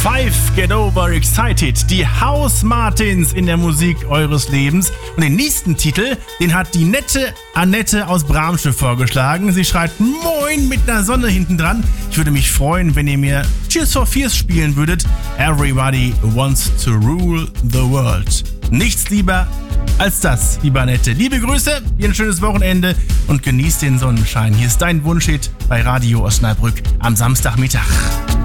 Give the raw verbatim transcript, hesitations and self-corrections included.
Five Get Over Excited, die House Martins in der Musik eures Lebens. Und den nächsten Titel, den hat die nette Annette aus Bramsche vorgeschlagen. Sie schreibt Moin mit einer Sonne hinten dran. Ich würde mich freuen, wenn ihr mir Tears for Fears spielen würdet. Everybody wants to rule the world. Nichts lieber als das, liebe Annette. Liebe Grüße, ihr ein schönes Wochenende und genießt den Sonnenschein. Hier ist dein Wunschhit bei Radio Osnabrück am Samstagmittag.